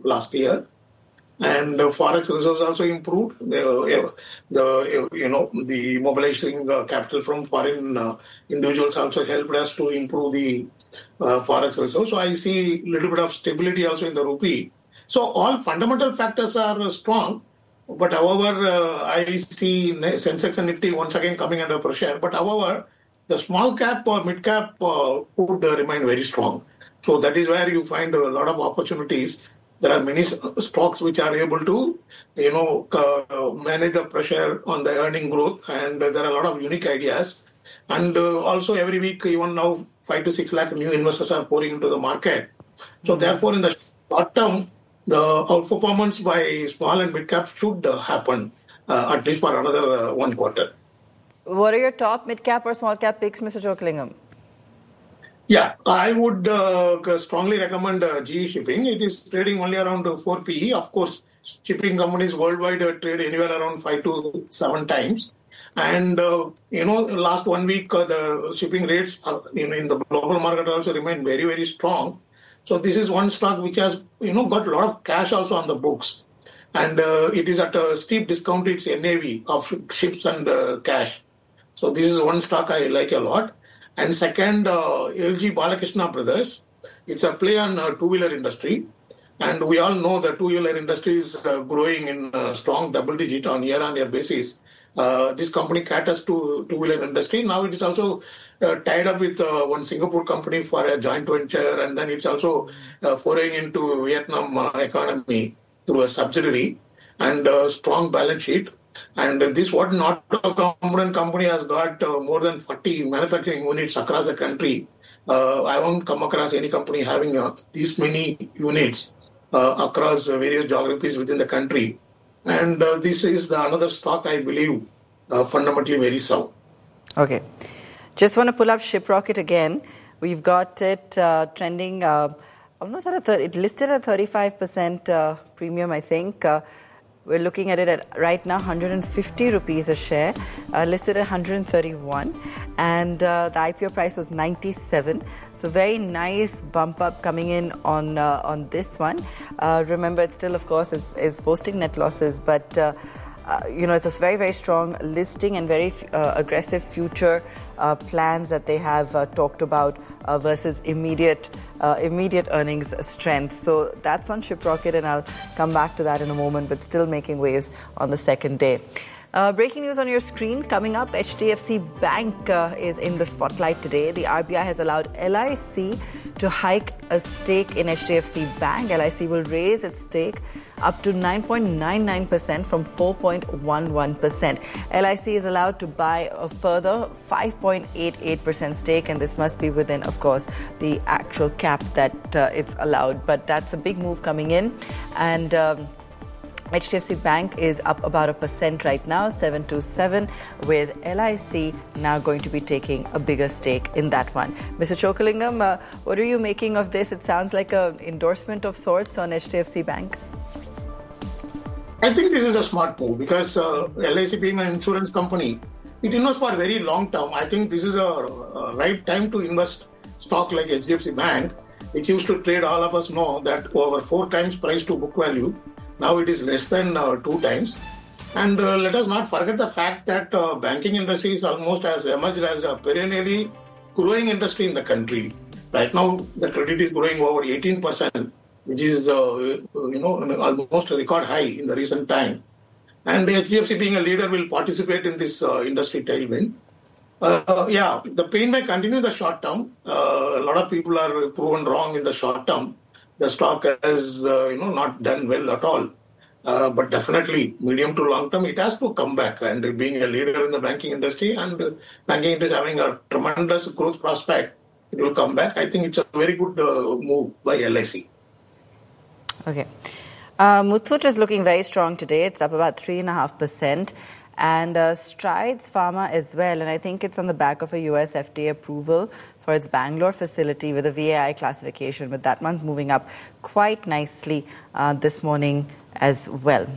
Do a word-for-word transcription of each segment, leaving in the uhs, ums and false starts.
last year. And uh, forex reserves also improved. The, the you know the mobilizing uh, capital from foreign uh, individuals also helped us to improve the uh, forex reserves. So I see a little bit of stability also in the rupee. So all fundamental factors are strong. But however, uh, I see Sensex and Nifty once again coming under pressure. But however, the small cap or mid cap uh, would uh, remain very strong. So that is where you find a lot of opportunities. There are many stocks which are able to, you know, uh, manage the pressure on the earning growth, and uh, there are a lot of unique ideas. And uh, also every week, even now, five to six lakh new investors are pouring into the market. So mm-hmm. therefore, in the short term, the outperformance by small and mid cap should uh, happen uh, at least for another uh, one quarter. What are your top mid cap or small cap picks, Mister Chockalingam? Yeah, I would uh, strongly recommend uh, G E Shipping. It is trading only around uh, four P E. Of course, shipping companies worldwide uh, trade anywhere around five to seven times. And, uh, you know, last one week, uh, the shipping rates uh, in, in the global market also remain very, very strong. So this is one stock which has, you know, got a lot of cash also on the books. And uh, it is at a steep discount to its N A V of ships and uh, cash. So this is one stock I like a lot. And second, uh, L G Balakrishna Brothers. It's a play on uh, two-wheeler industry. And we all know the two-wheeler industry is uh, growing in uh, strong double-digit on year-on-year basis. Uh, this company caters to two-wheeler industry. Now it is also uh, tied up with uh, one Singapore company for a joint venture. And then it's also uh, foraying into Vietnam uh, economy through a subsidiary and a strong balance sheet. And this what not a component company has got uh, more than forty manufacturing units across the country. Uh, I won't come across any company having uh, these many units uh, across various geographies within the country. And uh, this is the another stock I believe uh, fundamentally very sound. Okay. Just want to pull up ShipRocket again. We've got it uh, trending uh, almost at a thirty, it listed at thirty-five percent uh, premium, I think. Uh, We're looking at it at right now one hundred fifty rupees a share, uh, listed at one hundred thirty-one, and uh, the I P O price was ninety-seven. So very nice bump up coming in on uh, on this one. Uh, remember, it still, of course, is, is posting net losses, but uh, uh, you know, it's a very very strong listing and very uh, aggressive future uh, plans that they have uh, talked about uh, versus immediate. Uh, immediate earnings strength. So that's on ShipRocket, and I'll come back to that in a moment, but still making waves on the second day. Uh, breaking news on your screen coming up. H D F C Bank uh, is in the spotlight today. The R B I has allowed L I C to hike a stake in H D F C Bank. L I C will raise its stake up to nine point nine nine percent from four point one one percent. L I C is allowed to buy a further five point eight eight percent stake, and this must be within, of course, the actual cap that uh, it's allowed. But that's a big move coming in, and um, H D F C Bank is up about a percent right now, seven two seven, with L I C now going to be taking a bigger stake in that one. Mister Chockalingam, uh, what are you making of this? It sounds like an endorsement of sorts on H D F C Bank. I think this is a smart move because uh, L I C being an insurance company, it invests for very long term. I think this is a, a right time to invest stock like H D F C Bank, which used to trade, all of us know that over four times price to book value. Now it is less than uh, two times. And uh, let us not forget the fact that uh, banking industry is almost as emerged as a perennially growing industry in the country. Right now, the credit is growing over eighteen percent, which is, uh, you know, almost a record high in the recent time. And H D F C being a leader will participate in this uh, industry tailwind. Uh, yeah, the pain may continue in the short term. Uh, a lot of people are proven wrong in the short term. The stock has, uh, you know, not done well at all. Uh, but definitely, medium to long term, it has to come back. And being a leader in the banking industry and uh, banking industry having a tremendous growth prospect, it will come back. I think it's a very good uh, move by L I C. Okay. Uh, Muthoot is looking very strong today. It's up about three point five percent. And uh, Strides Pharma as well. And I think it's on the back of a U S F D A approval for its Bangalore facility with a V A I classification. But that one's moving up quite nicely uh, this morning as well.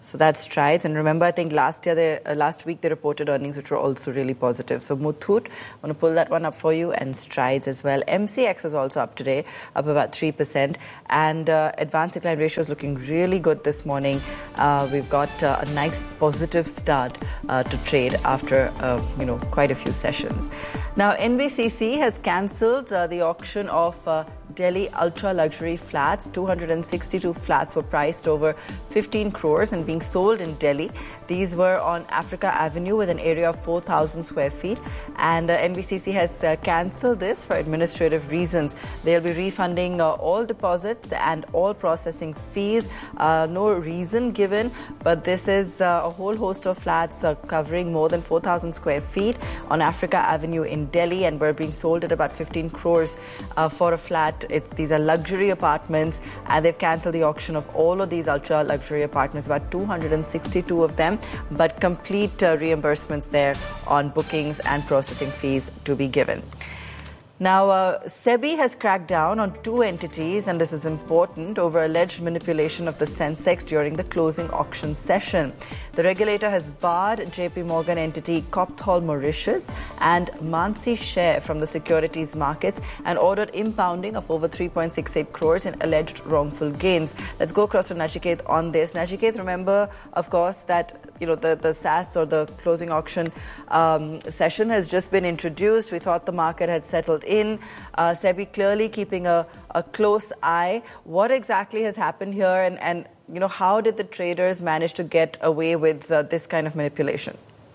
So that's Strides. And remember, I think last year, they, uh, last week, they reported earnings which were also really positive. So Muthoot, I'm going to pull that one up for you, and Strides as well. M C X is also up today, up about three percent. And uh, advanced decline ratio is looking really good this morning. Uh, we've got uh, a nice positive start uh, to trade after, uh, you know, quite a few sessions. Now, N B C C has cancelled uh, the auction of uh, Delhi ultra-luxury flats. two hundred sixty-two flats were priced over fifteen crores and being sold in Delhi. These were on Africa Avenue with an area of four thousand square feet. And uh, N B C C has uh, cancelled this for administrative reasons. They'll be refunding uh, all deposits and all processing fees. Uh, no reason given, but this is uh, a whole host of flats uh, covering more than four thousand square feet on Africa Avenue in Delhi, and were being sold at about fifteen crores uh, for a flat. It, these are luxury apartments, and they've cancelled the auction of all of these ultra luxury apartments, about two hundred sixty-two of them, but complete uh, reimbursements there on bookings and processing fees to be given. Now, uh, SEBI has cracked down on two entities, and this is important, over alleged manipulation of the Sensex during the closing auction session. The regulator has barred J P Morgan entity Copthall Mauritius and Mansi Share from the securities markets and ordered impounding of over three point six eight crores in alleged wrongful gains. Let's go across to Nachiket on this. Nachiket, remember, of course, that you know the, the S A S or the closing auction um, session has just been introduced. We thought the market had settled in. Uh, SEBI clearly keeping a, a close eye. What exactly has happened here, and, and you know how did the traders manage to get away with uh, this kind of manipulation?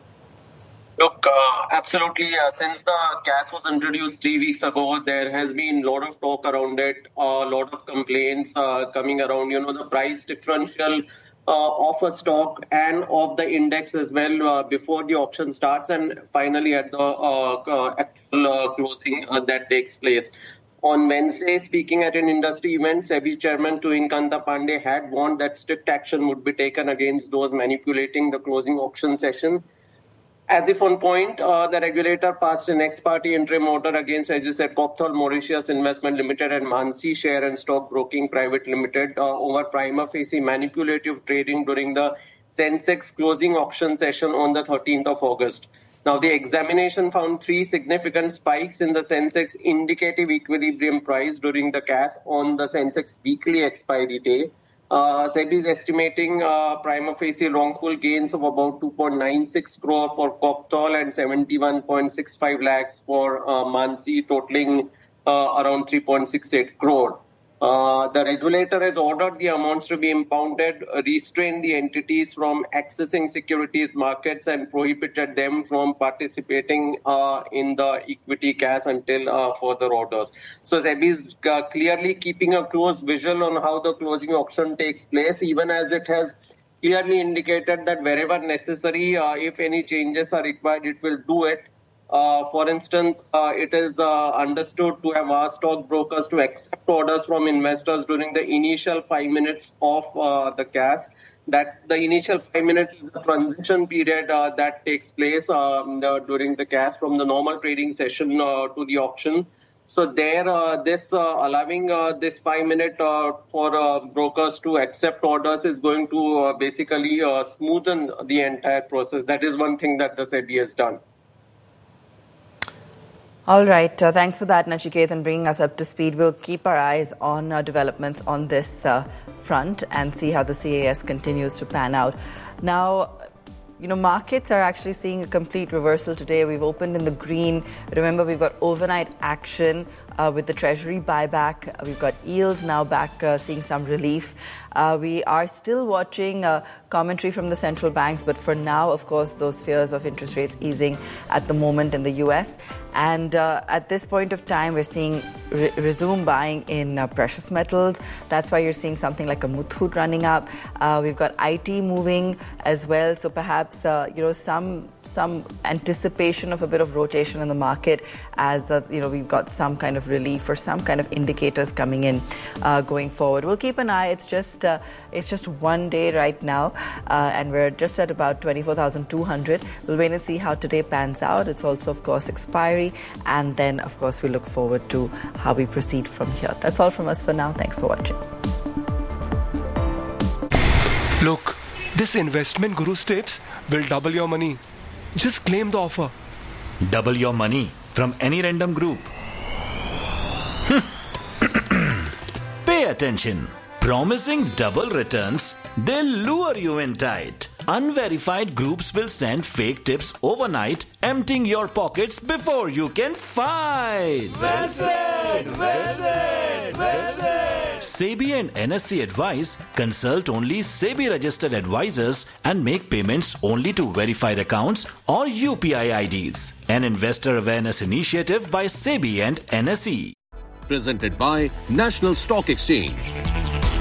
Look, uh, absolutely. Uh, since the C A S was introduced three weeks ago, there has been a lot of talk around it, a uh, lot of complaints uh, coming around, you know, the price differential uh, of a stock and of the index as well uh, before the auction starts, and finally at the uh, uh, actual uh, closing uh, that takes place. On Wednesday, speaking at an industry event, SEBI Chairman Tuhin Kanta Pandey had warned that strict action would be taken against those manipulating the closing auction session. As if on point, uh, the regulator passed an ex-party interim order against, as you said, Copthall Mauritius Investment Limited and Mansi Share and Stock Broking Private Limited uh, over prima facie manipulative trading during the Sensex closing auction session on the thirteenth of August. Now, the examination found three significant spikes in the Sensex indicative equilibrium price during the C A S on the Sensex weekly expiry day. Uh, SEBI is estimating uh, prima facie wrongful gains of about two point nine six crore for Copthall and seventy-one point six five lakhs for uh, Mansi, totaling uh, around three point six eight crore. Uh, the regulator has ordered the amounts to be impounded, restrained the entities from accessing securities markets, and prohibited them from participating uh, in the equity C A S until uh, further orders. So SEBI is uh, clearly keeping a close visual on how the closing auction takes place, even as it has clearly indicated that wherever necessary, uh, if any changes are required, it will do it. Uh, for instance, uh, it is uh, understood to have asked stockbrokers to accept orders from investors during the initial five minutes of uh, the C A S. That the initial five minutes is the transition period uh, that takes place um, the, during the C A S from the normal trading session uh, to the auction. So there, uh, this uh, allowing uh, this five minute uh, for uh, brokers to accept orders is going to uh, basically uh, smoothen the entire process. That is one thing that the SEBI has done. All right. Uh, thanks for that, Nachiket, and bringing us up to speed. We'll keep our eyes on uh, developments on this uh, front and see how the C A S continues to pan out. Now, you know, markets are actually seeing a complete reversal today. We've opened in the green. Remember, we've got overnight action uh, with the Treasury buyback. We've got yields now back uh, seeing some relief. Uh, we are still watching uh, commentary from the central banks, but for now, of course, those fears of interest rates easing at the moment in the U S. And uh, at this point of time, we're seeing re- resume buying in uh, precious metals. That's why you're seeing something like a Muthoot running up. Uh, we've got I T moving as well. So perhaps, uh, you know, some some anticipation of a bit of rotation in the market as, uh, you know, we've got some kind of relief or some kind of indicators coming in uh, going forward. We'll keep an eye. It's just uh, it's just one day right now, uh, and we're just at about twenty-four thousand two hundred. We'll wait and see how today pans out. It's also, of course, expiry. And then, of course, we look forward to how we proceed from here. That's all from us for now. Thanks for watching. Look, This investment guru's tips will double your money. Just claim the offer. Double your money from any random group. Pay attention. Promising double returns, they'll lure you in tight. Unverified groups will send fake tips overnight, emptying your pockets before you can fight. Well said! Well said! Well said! SEBI and N S E advise consult only SEBI registered advisors and make payments only to verified accounts or U P I I Ds. An investor awareness initiative by SEBI and N S E. Presented by National Stock Exchange.